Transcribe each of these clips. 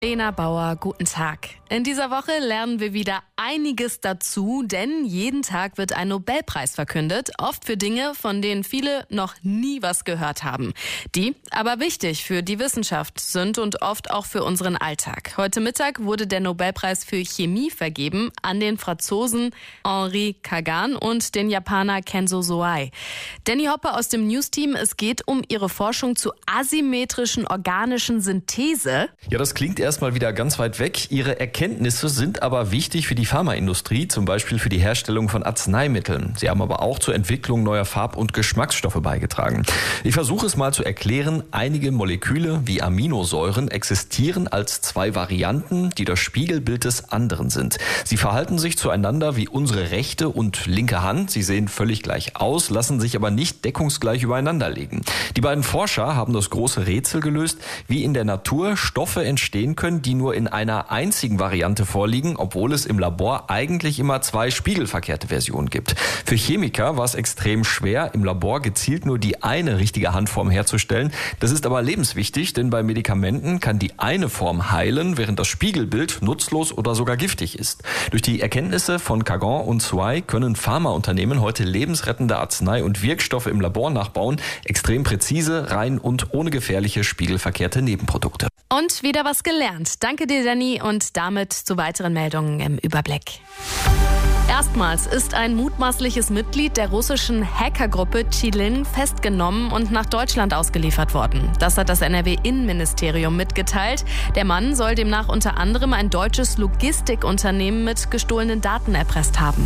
Lena Bauer, guten Tag. In dieser Woche lernen wir wieder einiges dazu, denn jeden Tag wird ein Nobelpreis verkündet, oft für Dinge, von denen viele noch nie was gehört haben, die aber wichtig für die Wissenschaft sind und oft auch für unseren Alltag. Heute Mittag wurde der Nobelpreis für Chemie vergeben an den Franzosen Henri Kagan und den Japaner Kenzo Soei. Danny Hopper aus dem News-Team, es geht um ihre Forschung zu asymmetrischen organischen Synthese. Ja, das klingt erstmal wieder ganz weit weg. Ihre Erkenntnisse sind aber wichtig für die Pharmaindustrie, zum Beispiel für die Herstellung von Arzneimitteln. Sie haben aber auch zur Entwicklung neuer Farb- und Geschmacksstoffe beigetragen. Ich versuche es mal zu erklären. Einige Moleküle wie Aminosäuren existieren als zwei Varianten, die das Spiegelbild des anderen sind. Sie verhalten sich zueinander wie unsere rechte und linke Hand. Sie sehen völlig gleich aus, lassen sich aber nicht deckungsgleich übereinander legen. Die beiden Forscher haben das große Rätsel gelöst, wie in der Natur Stoffe entstehen können, die nur in einer einzigen Variante vorliegen, obwohl es im Labor eigentlich immer zwei spiegelverkehrte Versionen gibt. Für Chemiker war es extrem schwer, im Labor gezielt nur die eine richtige Handform herzustellen. Das ist aber lebenswichtig, denn bei Medikamenten kann die eine Form heilen, während das Spiegelbild nutzlos oder sogar giftig ist. Durch die Erkenntnisse von Kagan und Soei können Pharmaunternehmen heute lebensrettende Arznei- und Wirkstoffe im Labor nachbauen, extrem präzise, rein und ohne gefährliche spiegelverkehrte Nebenprodukte. Und wieder was gelernt. Danke dir, Danny, und damit zu weiteren Meldungen im Überblick. Erstmals ist ein mutmaßliches Mitglied der russischen Hackergruppe Chilin festgenommen und nach Deutschland ausgeliefert worden. Das hat das NRW-Innenministerium mitgeteilt. Der Mann soll demnach unter anderem ein deutsches Logistikunternehmen mit gestohlenen Daten erpresst haben.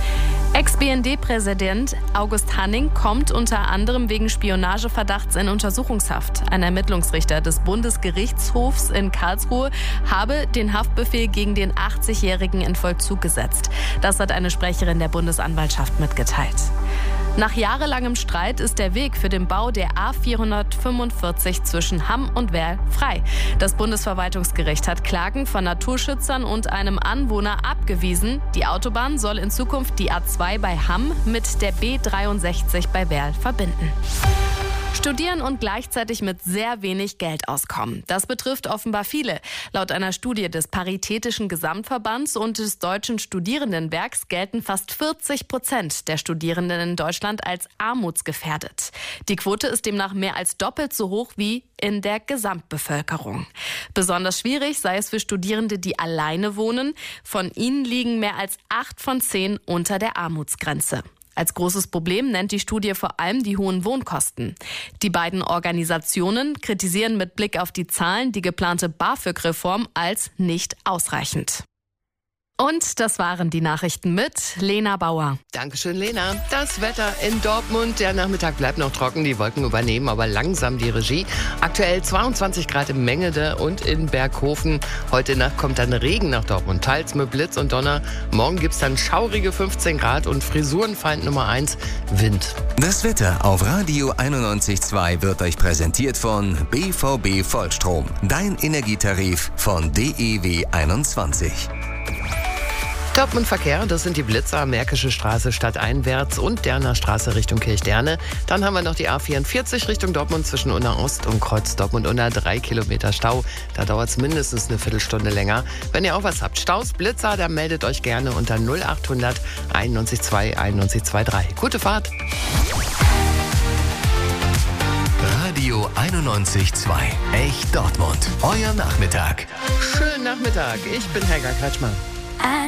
Ex-BND-Präsident August Hanning kommt unter anderem wegen Spionageverdachts in Untersuchungshaft. Ein Ermittlungsrichter des Bundesgerichtshofs in Karlsruhe habe den Haftbefehl gegen den 80-Jährigen in Vollzug gesetzt. Das hat eine Sprecherin der Bundesanwaltschaft mitgeteilt. Nach jahrelangem Streit ist der Weg für den Bau der A445 zwischen Hamm und Werl frei. Das Bundesverwaltungsgericht hat Klagen von Naturschützern und einem Anwohner abgewiesen. Die Autobahn soll in Zukunft die A2 bei Hamm mit der B63 bei Werl verbinden. Studieren und gleichzeitig mit sehr wenig Geld auskommen. Das betrifft offenbar viele. Laut einer Studie des Paritätischen Gesamtverbands und des Deutschen Studierendenwerks gelten fast 40% der Studierenden in Deutschland als armutsgefährdet. Die Quote ist demnach mehr als doppelt so hoch wie in der Gesamtbevölkerung. Besonders schwierig sei es für Studierende, die alleine wohnen. Von ihnen liegen mehr als 8 von 10 unter der Armutsgrenze. Als großes Problem nennt die Studie vor allem die hohen Wohnkosten. Die beiden Organisationen kritisieren mit Blick auf die Zahlen die geplante BAföG-Reform als nicht ausreichend. Und das waren die Nachrichten mit Lena Bauer. Dankeschön, Lena. Das Wetter in Dortmund. Der Nachmittag bleibt noch trocken. Die Wolken übernehmen aber langsam die Regie. Aktuell 22 Grad in Mengede und in Berghofen. Heute Nacht kommt dann Regen nach Dortmund. Teils mit Blitz und Donner. Morgen gibt's dann schaurige 15 Grad und Frisurenfeind Nummer 1, Wind. Das Wetter auf Radio 91.2 wird euch präsentiert von BVB Vollstrom. Dein Energietarif von DEW 21. Dortmund Verkehr, das sind die Blitzer, Märkische Straße stadteinwärts und Derner Straße Richtung Kirchderne. Dann haben wir noch die A44 Richtung Dortmund zwischen Unna Ost und Kreuz Dortmund-Unna, 3 Kilometer Stau. Da dauert es mindestens eine Viertelstunde länger. Wenn ihr auch was habt, Staus, Blitzer, dann meldet euch gerne unter 0800 91 9123. Gute Fahrt! Radio 91.2. Echt Dortmund. Euer Nachmittag. Schönen Nachmittag, ich bin Helga Kretschmer.